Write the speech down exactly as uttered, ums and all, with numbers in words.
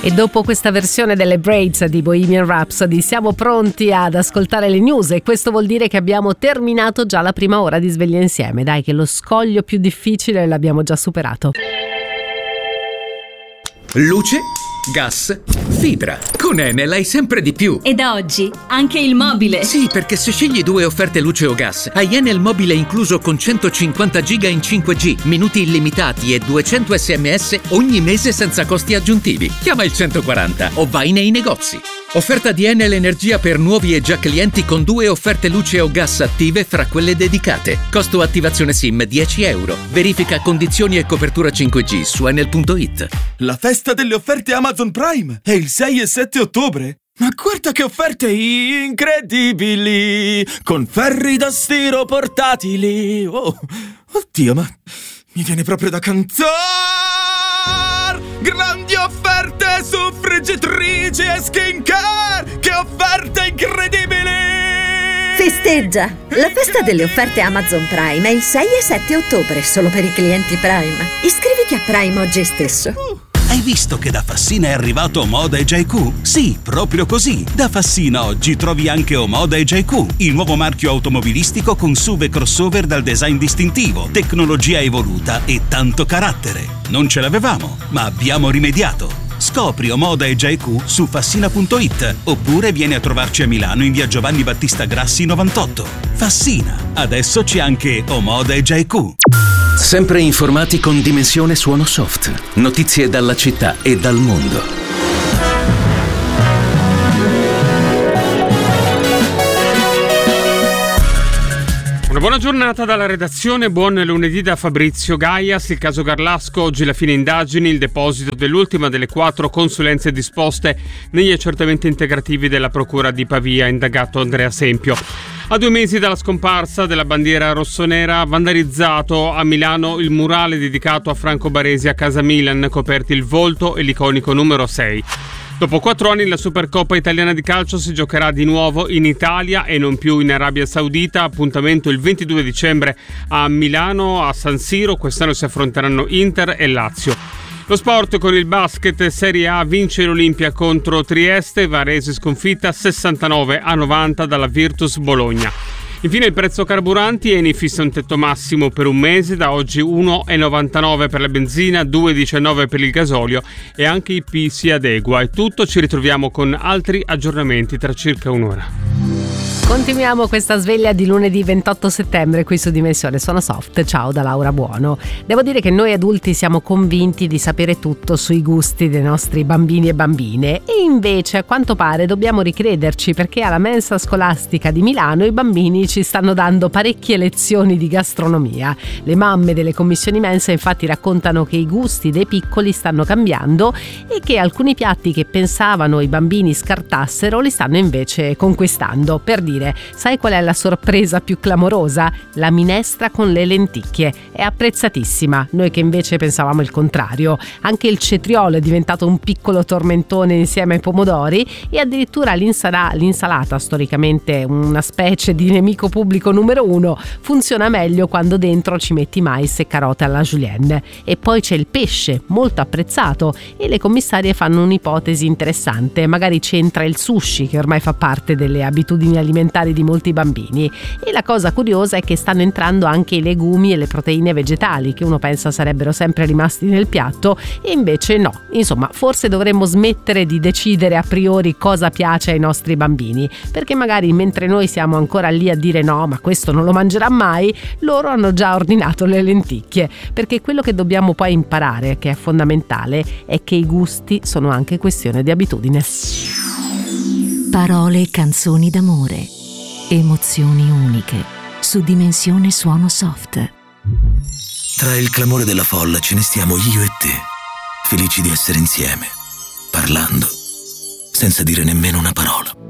E dopo questa versione delle Braids di Bohemian Rhapsody siamo pronti ad ascoltare le news, e questo vuol dire che abbiamo terminato già la prima ora di Sveglia Insieme. Dai, che lo scoglio più difficile l'abbiamo già superato. Luce, gas, fibra. Con Enel hai sempre di più. E da oggi anche il mobile. Sì, perché se scegli due offerte luce o gas, hai Enel mobile incluso con centocinquanta giga in cinque G, minuti illimitati e duecento sms ogni mese senza costi aggiuntivi. Chiama il centoquaranta o vai nei negozi. Offerta di Enel Energia per nuovi e già clienti con due offerte luce o gas attive fra quelle dedicate. Costo attivazione SIM dieci euro. Verifica condizioni e copertura cinque G su enel punto it. La festa delle offerte Amazon Prime è il sei e sette ottobre. Ma guarda che offerte incredibili! Con ferri da stiro portatili. Oh, oddio, ma mi viene proprio da cantare! Grandi offerte su friggitrici e skincare! Che offerte incredibili! Festeggia! La festa delle offerte Amazon Prime è il sei e sette ottobre, solo per i clienti Prime. Iscriviti a Prime oggi stesso. Uh. Hai visto che da Fassina è arrivato Omoda e J Q? Sì, proprio così. Da Fassina oggi trovi anche Omoda e J Q, il nuovo marchio automobilistico con S U V e crossover dal design distintivo, tecnologia evoluta e tanto carattere. Non ce l'avevamo, ma abbiamo rimediato. Scopri Omoda e J Q su fassina punto it oppure vieni a trovarci a Milano in via Giovanni Battista Grassi novantotto. Fassina, adesso c'è anche Omoda e J Q. Sempre informati con Dimensione Suono Soft. Notizie dalla città e dal mondo. Una buona giornata dalla redazione, buon lunedì da Fabrizio Gaias. Il caso Garlasco, oggi la fine indagini, il deposito dell'ultima delle quattro consulenze disposte negli accertamenti integrativi della Procura di Pavia, indagato Andrea Sempio. A due mesi dalla scomparsa della bandiera rossonera, vandalizzato a Milano il murale dedicato a Franco Baresi a Casa Milan, coperti il volto e l'iconico numero sei. Dopo quattro anni la Supercoppa italiana di calcio si giocherà di nuovo in Italia e non più in Arabia Saudita. Appuntamento il ventidue dicembre a Milano, a San Siro. Quest'anno si affronteranno Inter e Lazio. Lo sport con il basket, Serie A, vince l'Olimpia contro Trieste, Varese sconfitta sessantanove a novanta dalla Virtus Bologna. Infine il prezzo carburanti, Eni fissa un tetto massimo per un mese, da oggi uno virgola novantanove per la benzina, due virgola diciannove per il gasolio e anche I P si adegua. È tutto, ci ritroviamo con altri aggiornamenti tra circa un'ora. Continuiamo questa sveglia di lunedì ventotto settembre qui su Dimensione Suono Soft. Ciao da Laura Buono. Devo dire che noi adulti siamo convinti di sapere tutto sui gusti dei nostri bambini e bambine, e invece a quanto pare dobbiamo ricrederci, perché alla mensa scolastica di Milano i bambini ci stanno dando parecchie lezioni di gastronomia. Le mamme delle commissioni mensa infatti raccontano che i gusti dei piccoli stanno cambiando e che alcuni piatti che pensavano i bambini scartassero li stanno invece conquistando. Per dire, sai qual è la sorpresa più clamorosa? La minestra con le lenticchie. È apprezzatissima, noi che invece pensavamo il contrario. Anche il cetriolo è diventato un piccolo tormentone insieme ai pomodori, e addirittura l'insala- l'insalata, storicamente una specie di nemico pubblico numero uno, funziona meglio quando dentro ci metti mais e carote alla julienne. E poi c'è il pesce, molto apprezzato, e le commissarie fanno un'ipotesi interessante: magari c'entra il sushi, che ormai fa parte delle abitudini alimentari di molti bambini. E la cosa curiosa è che stanno entrando anche i legumi e le proteine vegetali, che uno pensa sarebbero sempre rimasti nel piatto, e invece no. Insomma, forse dovremmo smettere di decidere a priori cosa piace ai nostri bambini, perché magari mentre noi siamo ancora lì a dire no, ma questo non lo mangerà mai, loro hanno già ordinato le lenticchie. Perché quello che dobbiamo poi imparare, che è fondamentale, è che i gusti sono anche questione di abitudine. Parole e canzoni d'amore, emozioni uniche, su Dimensione Suono Soft. Tra il clamore della folla ce ne stiamo io e te, felici di essere insieme, parlando, senza dire nemmeno una parola.